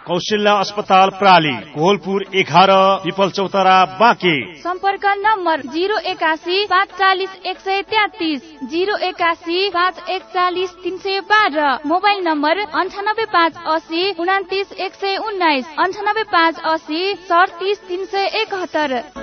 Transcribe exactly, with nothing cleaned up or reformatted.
कौशल्या अस्पताल प्राली, कोहलपुर एघार, पिपल चौतारा बाँके। सम्पर्क नम्बर जिरो एकासी पाँच चालिस एक सय तेत्तिस, जिरो एकासी पाँच एकचालिस तीन सय बाह्र। मोबाइल नम्बर अन्ठानब्बे पाँच असी उनातिस एक सय उन्नाइस, अन्ठानब्बे पाँच असी सडतिस तीन सय एकहत्तर।